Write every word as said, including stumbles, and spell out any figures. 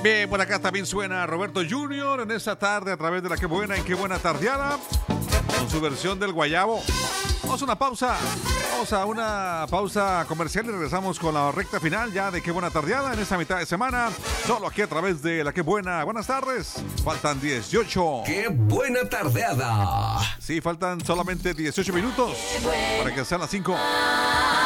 Bien, por acá también suena Roberto junior en esta tarde a través de la Qué Buena y Qué Buena Tardeada con su versión del Guayabo. Vamos a una pausa, vamos a una pausa comercial y regresamos con la recta final ya de Qué Buena Tardeada en esta mitad de semana, solo aquí a través de la Qué Buena. Buenas tardes, faltan dieciocho. ¡Qué buena tardeada! Sí, faltan solamente dieciocho minutos para que sean las cinco.